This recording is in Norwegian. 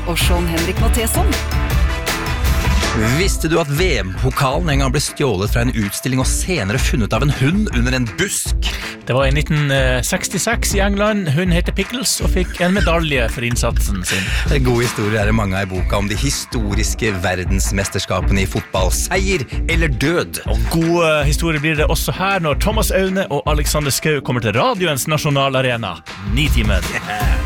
og Sean-Henrik Matheson. Visste du at VM-pokalen en gang ble stjålet fra en utstilling og senere funnet av en hund under en busk? Det var i 1966 i England. Hun heter Pickles og fikk en medalje for innsatsen sin. En god historie det mange av i boka om de historiske verdensmesterskapene i fotball. Seier eller død. Og gode historier blir det også her når Thomas Aune og Alexander Skau kommer til radioens nasjonalarena. 9 timer.